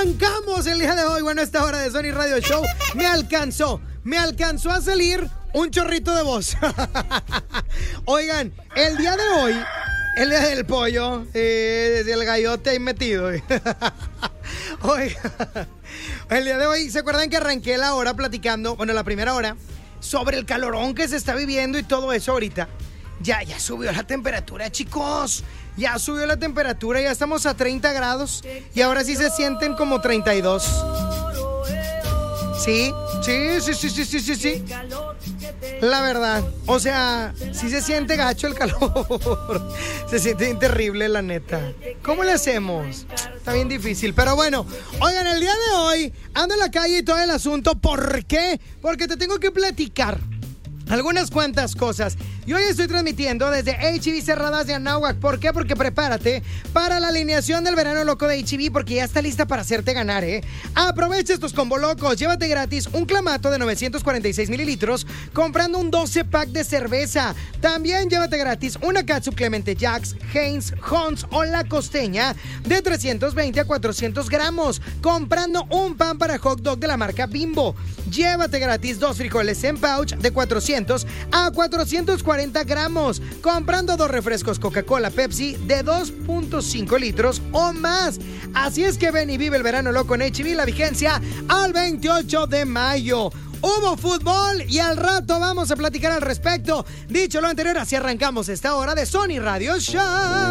Arrancamos el día de hoy. Bueno, esta hora de Sony Radio Show me alcanzó a salir un chorrito de voz. Oigan, el día de hoy, el día del pollo, del gallote ahí metido. Oigan, el día de hoy, ¿se acuerdan que arranqué la hora platicando, la primera hora, sobre el calorón que se está viviendo y todo eso ahorita? Ya subió la temperatura, chicos. Ya subió la temperatura, ya estamos a 30 grados y ahora sí se sienten como 32. Sí. La verdad, o sea, sí se siente gacho el calor. Se siente bien terrible, la neta. ¿Cómo le hacemos? Está bien difícil, pero bueno. Oigan, el día de hoy ando en la calle y todo el asunto. ¿Por qué? Porque te tengo que platicar algunas cuantas cosas. Y hoy estoy transmitiendo desde H-E-B Cerradas de Anáhuac. ¿Por qué? Porque prepárate para la alineación del verano loco de H-E-B, porque ya está lista para hacerte ganar, ¿eh? Aprovecha estos combo locos. Llévate gratis un clamato de 946 mililitros comprando un 12 pack de cerveza. También llévate gratis una catsup Clemente Jacks, Heinz, Hans o La Costeña de 320 a 400 gramos comprando un pan para hot dog de la marca Bimbo. Llévate gratis 2 frijoles en pouch de 400 a 440 gramos comprando 2 refrescos Coca-Cola Pepsi de 2.5 litros o más. Así es que ven y vive el verano loco en H-E-B, la vigencia al 28 de mayo. Hubo fútbol y al rato vamos a platicar al respecto. Dicho lo anterior, así arrancamos esta hora de Sony Radio Show.